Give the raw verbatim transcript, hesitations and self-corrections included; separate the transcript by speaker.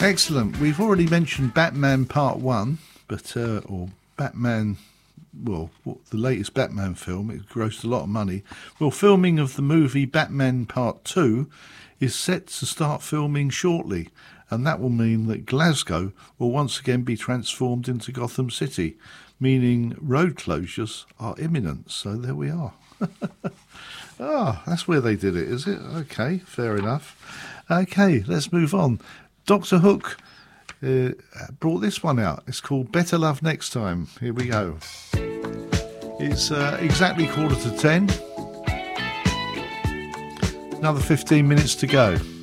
Speaker 1: Excellent. We've already mentioned Batman Part One, but uh, or Batman. Well, what, the latest Batman film, it grossed a lot of money. Well, filming of the movie Batman Part two is set to start filming shortly, and that will mean that Glasgow will once again be transformed into Gotham City, meaning road closures are imminent. So there we are. Ah, that's where they did it, is it? Okay, fair enough. Okay, let's move on. Doctor Hook uh, brought this one out. It's called Better Love Next Time. Here we go. It's uh, exactly quarter to ten. Another fifteen minutes to go.